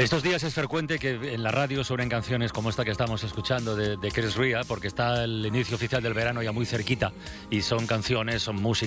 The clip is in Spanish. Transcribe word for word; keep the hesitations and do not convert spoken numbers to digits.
Estos días es frecuente que en la radio suenen canciones como esta que estamos escuchando de, de Chris Rea, porque está el inicio oficial del verano ya muy cerquita y son canciones, son música